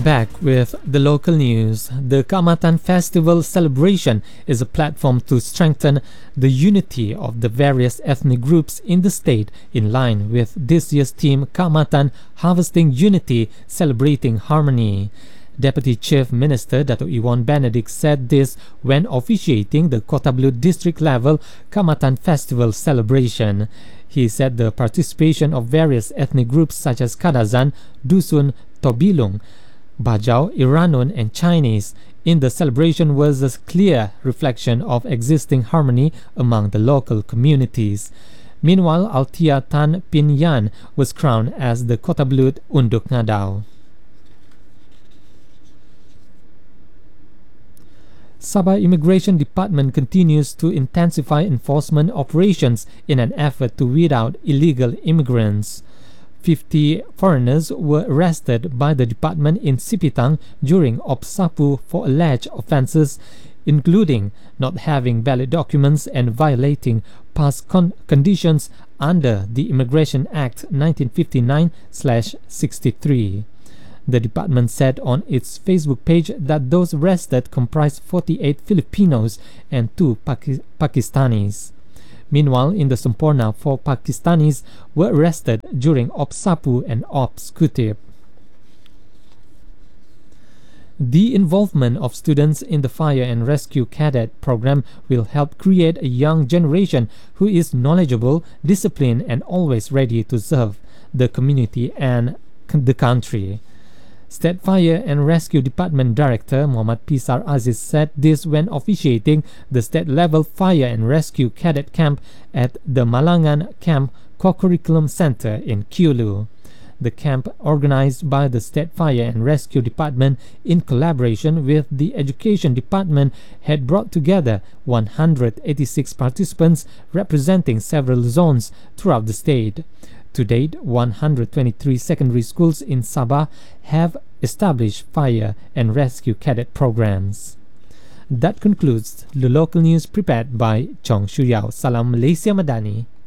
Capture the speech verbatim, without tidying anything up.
Back with the local news. The Kaamatan Festival celebration is a platform to strengthen the unity of the various ethnic groups in the state, in line with this year's theme Kaamatan Harvesting Unity, Celebrating Harmony. Deputy Chief Minister Dato' Iwan Benedict said this when officiating the Kota Belud district level Kaamatan Festival celebration. He said the participation of various ethnic groups such as Kadazan, Dusun, Tobilung, Bajau, Iranun and Chinese in the celebration was a clear reflection of existing harmony among the local communities. Meanwhile, Altia Tan Pin Yan was crowned as the Kota Belud Unduk Ngadau. Sabah Immigration Department continues to intensify enforcement operations in an effort to weed out illegal immigrants. fifty foreigners were arrested by the department in Sipitang during Opsapu for alleged offences, including not having valid documents and violating past con- conditions under the Immigration Act nineteen fifty-nine sixty-three. The department said on its Facebook page that those arrested comprised forty-eight Filipinos and two Paki- Pakistanis. Meanwhile, in the Semporna, four Pakistanis were arrested during Opsapu and Ops Kutip. The involvement of students in the Fire and Rescue Cadet program will help create a young generation who is knowledgeable, disciplined, and always ready to serve the community and the country. State Fire and Rescue Department Director Muhammad Pisar Aziz said this when officiating the state-level Fire and Rescue Cadet Camp at the Malangan Camp Co-Curriculum Center in Kulu. The camp, organized by the State Fire and Rescue Department in collaboration with the Education Department, had brought together one hundred eighty-six participants representing several zones throughout the state. To date, one hundred twenty-three secondary schools in Sabah have established fire and rescue cadet programs. That concludes the local news prepared by Chong Shuyao. Salam Malaysia Madani.